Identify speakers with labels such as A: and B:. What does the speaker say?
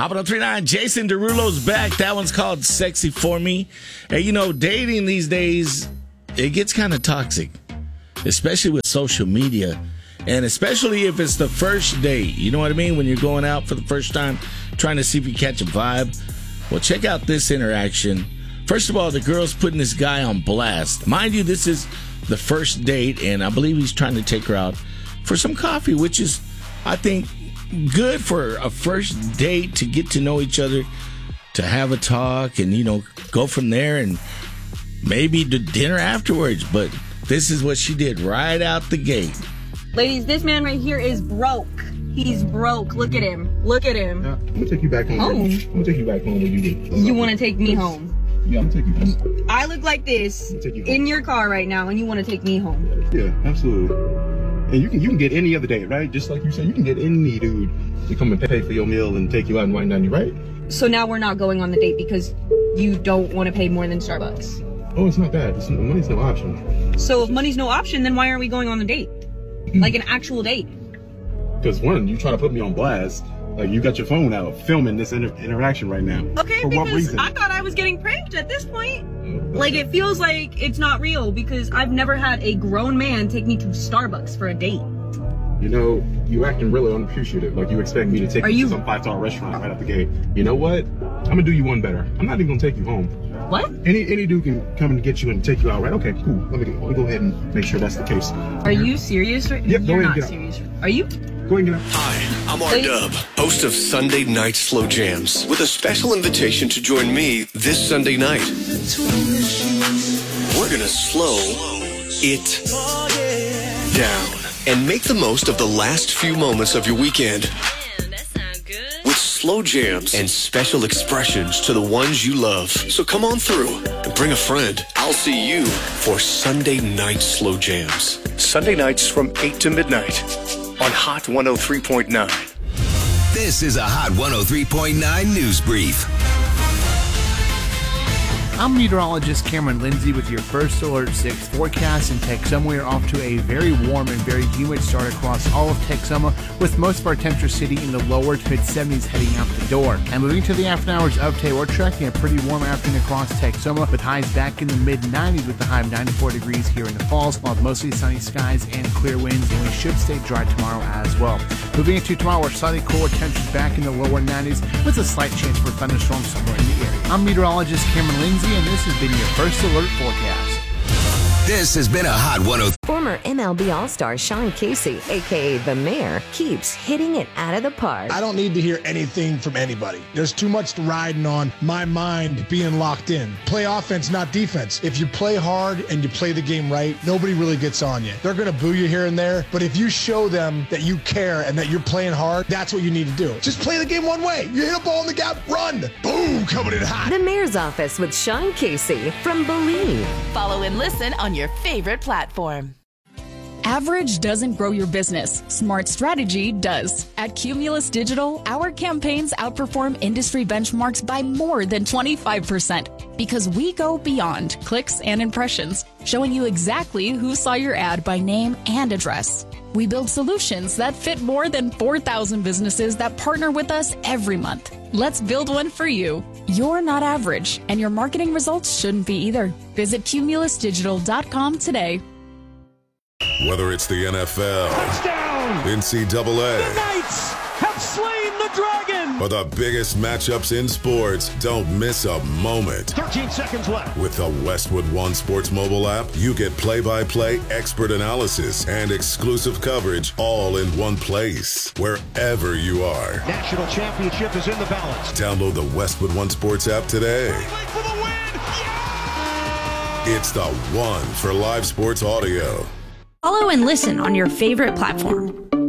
A: Hot 103.9, Jason Derulo's back. That one's called Sexy For Me. And you know, dating these days, it gets kind of toxic, especially with social media. And especially if it's the first date. You know what I mean? When you're going out for the first time, trying to see if you catch a vibe. Well, check out this interaction. First of all, the girl's putting this guy on blast. Mind you, this is the first date, and I believe he's trying to take her out for some coffee, which is, I think, good for a first date, to get to know each other, to have a talk, and, you know, go from there, and maybe to dinner afterwards. But this is what she did right out the gate.
B: Ladies, this man right here is broke. He's broke. Look at him. Look at him.
C: Yeah, I'm gonna take you back home. I'm gonna take you back home when you get.
B: You want to take me home?
C: Yeah, I'm gonna take you home.
B: I look like this in your car right now, and you want to take me home?
C: Yeah, absolutely. And you can get any other day, right? Just like you said, you can get any dude to come and pay for your meal and take you out and wine down you, right?
B: So now we're not going on the date because you don't want to pay more than Starbucks.
C: Oh, it's not that. Money's no option.
B: So if money's no option, then why aren't we going on the date? Like an actual date?
C: Because one, you try to put me on blast. Like, you got your phone out filming this interaction right now.
B: Okay, because I thought I was getting pranked at this point. Like, it feels like it's not real because I've never had a grown man take me to Starbucks for a date.
C: You know, you acting really unappreciative. Like, you expect me to take you to some 5-star restaurant right out the gate. You know what? I'm gonna do you one better. I'm not even gonna take you home.
B: What?
C: Any dude can come and get you and take you out, right? Okay, cool. Let me go ahead and make sure that's the case.
B: Are you serious?
C: Yep,
B: You're
C: go ahead
B: not
C: and get
B: serious. Are you?
C: Go ahead and get out.
D: Hi, I'm R-Dub, host of Sunday Night Slow Jams, with a special invitation to join me this Sunday night. We're gonna slow it down and make the most of the last few moments of your weekend.
E: Man, that sounds good.
D: With slow jams and special expressions to the ones you love. So come on through and bring a friend. I'll see you for Sunday Night Slow Jams. Sunday nights from 8 to midnight on Hot 103.9.
F: This is a Hot 103.9 News Brief.
G: I'm meteorologist Cameron Lindsay with your First Alert 6 forecast in Texoma. We are off to a very warm and very humid start across all of Texoma, with most of our temperatures sitting in the lower to mid-70s heading out the door. And moving to the afternoon hours of today, we're tracking a pretty warm afternoon across Texoma, with highs back in the mid-90s with the high of 94 degrees here in the Falls, while mostly sunny skies and clear winds, and we should stay dry tomorrow as well. Moving into tomorrow, we're slightly cooler, temperatures back in the lower 90s with a slight chance for thunderstorms somewhere in the area. I'm meteorologist Cameron Lindsay, and this has been your First Alert forecast.
F: This has been a Hot 103.
H: Former MLB All-Star Sean Casey, a.k.a. The Mayor, keeps hitting it out of the park.
I: I don't need to hear anything from anybody. There's too much riding on my mind being locked in. Play offense, not defense. If you play hard and you play the game right, nobody really gets on you. They're going to boo you here and there, but if you show them that you care and that you're playing hard, that's what you need to do. Just play the game one way. You hit a ball in the gap, run. Boom, coming in hot.
H: The Mayor's Office with Sean Casey from Believe.
E: Follow and listen on your favorite platform.
J: Average doesn't grow your business. Smart strategy does. At Cumulus Digital, our campaigns outperform industry benchmarks by more than 25% because we go beyond clicks and impressions, showing you exactly who saw your ad by name and address. We build solutions that fit more than 4,000 businesses that partner with us every month. Let's build one for you. You're not average, and your marketing results shouldn't be either. Visit cumulusdigital.com today.
K: Whether it's the NFL, touchdown, NCAA,
L: the Knights have slain the dragon,
K: or the biggest matchups in sports, don't miss a moment.
L: 13 seconds left.
K: With the Westwood One Sports mobile app, you get play-by-play expert analysis and exclusive coverage all in one place, wherever you are.
L: National championship is in the balance.
K: Download the Westwood One Sports app today.
L: For the win. Yeah!
K: It's the one for live sports audio.
M: Follow and listen on your favorite platform.